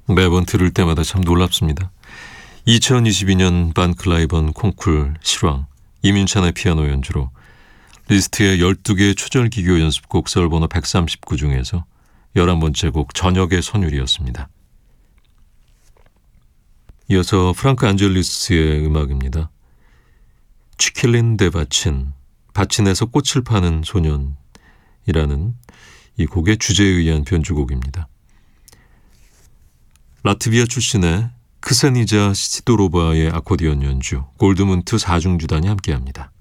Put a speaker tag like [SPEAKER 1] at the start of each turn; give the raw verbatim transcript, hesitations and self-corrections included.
[SPEAKER 1] 매번 들을 때마다 참 놀랍습니다. 이천이십이 년 반클라이번 콩쿨 실황 이민찬의 피아노 연주로 리스트의 열두 개의 초절기교 연습곡 서울번호 백삼십구 중에서 열한 번째 곡 저녁의 선율이었습니다. 이어서 프랑크 안젤리스의 음악입니다. 치킬린 데 바친, 바친에서 꽃을 파는 소년이라는 이 곡의 주제에 의한 변주곡입니다. 라트비아 출신의 크사니자 시도로바의 아코디언 연주, 골드문트 사중주단이 함께합니다.